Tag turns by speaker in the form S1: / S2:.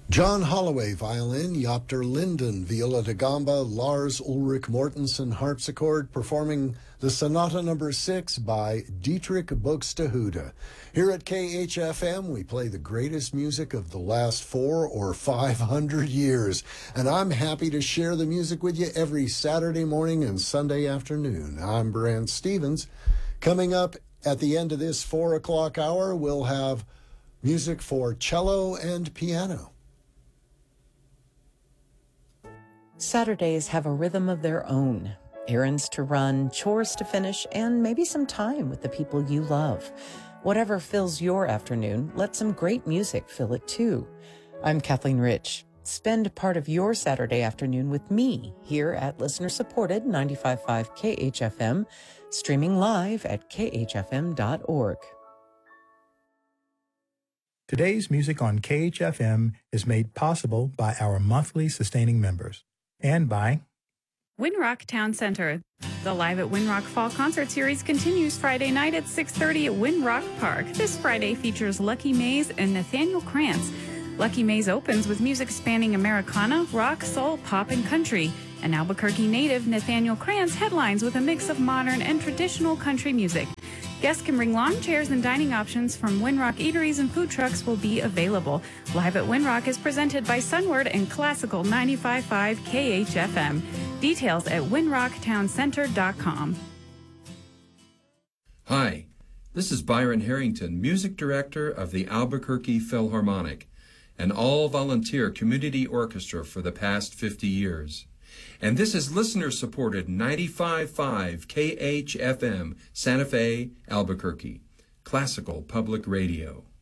S1: John Holloway, violin, Jopter Linden, viola da gamba, Lars Ulrich Mortensen, harpsichord, performing the Sonata No. 6 by Dietrich Buxtehude. Here at KHFM, we play the greatest music of the last 400 or 500 years, and I'm happy to share the music with you every Saturday morning and Sunday afternoon. I'm Brant Stevens. Coming up at the end of this 4 o'clock hour, we'll have music for cello and piano.
S2: Saturdays have a rhythm of their own. Errands to run, chores to finish, and maybe some time with the people you love. Whatever fills your afternoon, let some great music fill it too. I'm Kathleen Rich. Spend part of your Saturday afternoon with me here at listener-supported 95.5 KHFM, streaming live at khfm.org.
S3: Today's music on KHFM is made possible by our monthly sustaining members and by
S4: Winrock Town Center. The Live at Winrock Fall Concert Series continues Friday night at 6:30 at Winrock Park. This Friday features Lucky Mays and Nathaniel Krantz. Lucky Mays opens with music spanning Americana, rock, soul, pop, and country. An Albuquerque native, Nathaniel Krantz, headlines with a mix of modern and traditional country music. Guests can bring lawn chairs and dining options from Winrock eateries and food trucks will be available. Live at Winrock is presented by Sunward and Classical 95.5 KHFM. Details at winrocktowncenter.com.
S5: Hi, this is Byron Harrington, Music Director of the Albuquerque Philharmonic, an all-volunteer community orchestra for the past 50 years. And this is listener-supported 95.5 KHFM, Santa Fe, Albuquerque, Classical Public Radio.